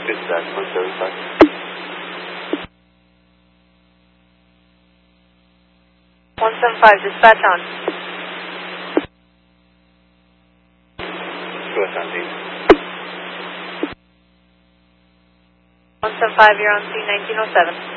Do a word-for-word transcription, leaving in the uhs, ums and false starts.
Dispatch one seven five. one seven five, dispatch on. West nineteen. one seven five, you're on C nineteen oh seven.